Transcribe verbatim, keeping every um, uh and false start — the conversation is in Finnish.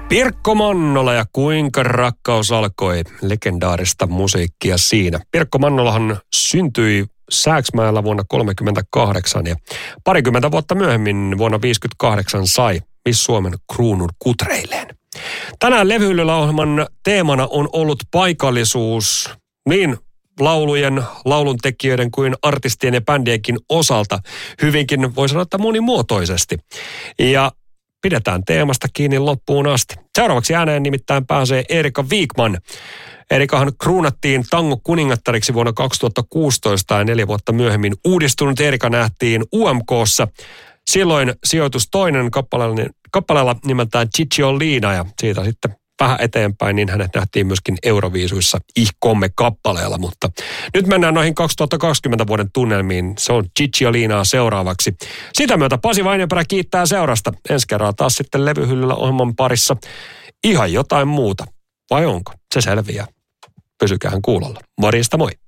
Pirkko Mannola ja kuinka rakkaus alkoi, legendaarista musiikkia siinä. Pirkko Mannolahan syntyi Sääksmäellä vuonna tuhatyhdeksänsataakolmekymmentäkahdeksan ja parikymmentä vuotta myöhemmin vuonna tuhatyhdeksänsataaviisikymmentäkahdeksan sai Miss Suomen kruunun kutreilleen. Tänään Levyhyllyllä ohjelman teemana on ollut paikallisuus niin laulujen, lauluntekijöiden kuin artistien ja bändienkin osalta hyvinkin, voi sanoa, että monimuotoisesti. Ja pidetään teemasta kiinni loppuun asti. Seuraavaksi ääneen nimittäin pääsee Erika Wikman. Erikahan kruunattiin tango kuningattariksi vuonna kaksituhattakuusitoista ja neljä vuotta myöhemmin uudistunut Erika nähtiin U M K:ssa. Silloin sijoitus toinen kappaleella, kappaleella nimeltään Cicciolina ja siitä sitten vähän eteenpäin, niin hänet nähtiin myöskin Euroviisuissa Ihkomme-kappaleella, mutta nyt mennään noihin kaksituhattakaksikymmentä vuoden tunnelmiin. Se on Cicciolinaa seuraavaksi. Sitä myötä Pasi Vainioperä kiittää seurasta. Ensi kerralla taas sitten Levyhyllyllä ohjelman parissa ihan jotain muuta. Vai onko? Se selviää. Pysykäähän kuulolla. Morjesta moi!